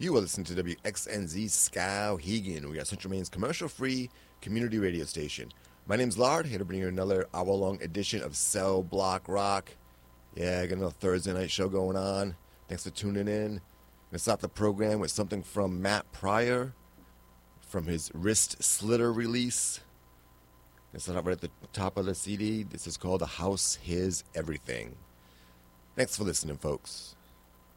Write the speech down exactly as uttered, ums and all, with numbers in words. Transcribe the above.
You are listening to W X N Z Skowhegan. We are Central Maine's commercial-free community radio station. My name's Lard, here to bring you another hour-long edition of Cell Block Rock. Yeah, I got another Thursday night show going on. Thanks for tuning in. Let's start the program with something from Matt Pryor from his Wrist Slitter release. It's not right at the top of the C D. This is called The House His Everything. Thanks for listening, folks.